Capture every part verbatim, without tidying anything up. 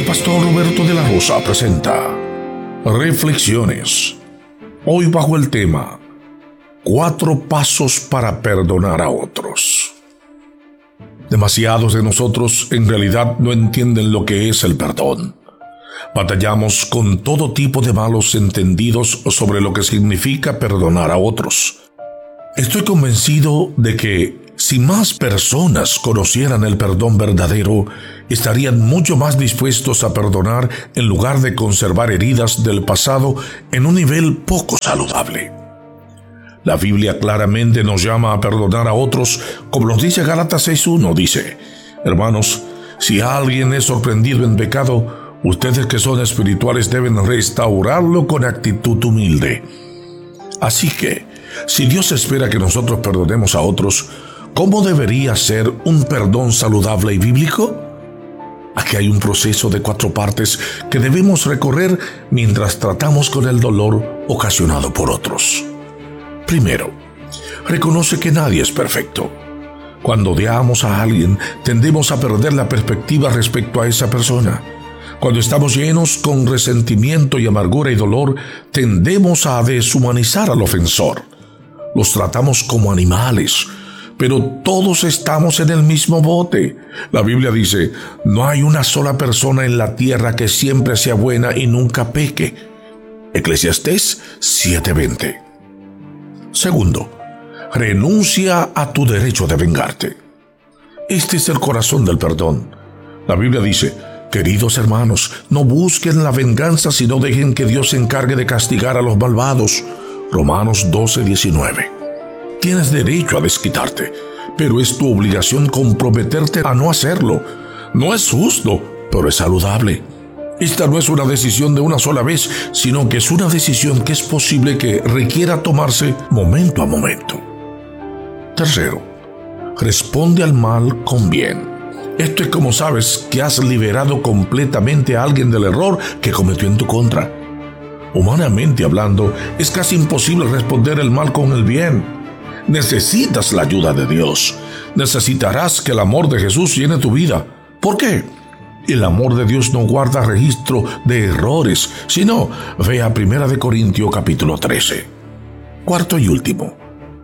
pastor Roberto de la Rosa presenta Reflexiones. Hoy bajo el tema Cuatro pasos para perdonar a otros. Demasiados de nosotros en realidad no entienden lo que es el perdón. Batallamos con todo tipo de malos entendidos sobre lo que significa perdonar a otros. Estoy convencido de que si más personas conocieran el perdón verdadero, estarían mucho más dispuestos a perdonar en lugar de conservar heridas del pasado en un nivel poco saludable. La Biblia claramente nos llama a perdonar a otros, como nos dice Gálatas seis uno, dice: Hermanos, si alguien es sorprendido en pecado, ustedes que son espirituales deben restaurarlo con actitud humilde. Así que, si Dios espera que nosotros perdonemos a otros, ¿cómo debería ser un perdón saludable y bíblico? Aquí hay un proceso de cuatro partes que debemos recorrer mientras tratamos con el dolor ocasionado por otros. Primero, reconoce que nadie es perfecto. Cuando odiamos a alguien, tendemos a perder la perspectiva respecto a esa persona. Cuando estamos llenos con resentimiento y amargura y dolor, tendemos a deshumanizar al ofensor. Los tratamos como animales, pero todos estamos en el mismo bote. La Biblia dice: no hay una sola persona en la tierra que siempre sea buena y nunca peque. Eclesiastés siete veinte. Segundo, renuncia a tu derecho de vengarte. Este es el corazón del perdón. La Biblia dice: queridos hermanos, no busquen la venganza, sino dejen que Dios se encargue de castigar a los malvados. Romanos doce diecinueve. Tienes derecho a desquitarte, pero es tu obligación comprometerte a no hacerlo. No es justo, pero es saludable. Esta no es una decisión de una sola vez, sino que es una decisión que es posible que requiera tomarse momento a momento. Tercero, responde al mal con bien. Esto es como sabes que has liberado completamente a alguien del error que cometió en tu contra. Humanamente hablando, es casi imposible responder el mal con el bien. Necesitas la ayuda de Dios. Necesitarás que el amor de Jesús llene tu vida. ¿Por qué? El amor de Dios no guarda registro de errores, sino ve a Primera de Corintios capítulo trece. Cuarto y último,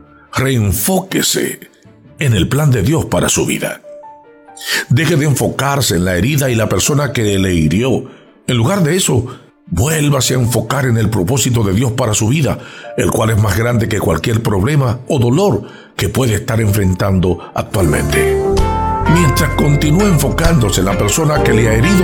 reenfóquese en el plan de Dios para su vida. Deje de enfocarse en la herida y la persona que le hirió. En lugar de eso, vuélvase a enfocar en el propósito de Dios para su vida, el cual es más grande que cualquier problema o dolor que puede estar enfrentando actualmente. Mientras continúe enfocándose en la persona que le ha herido,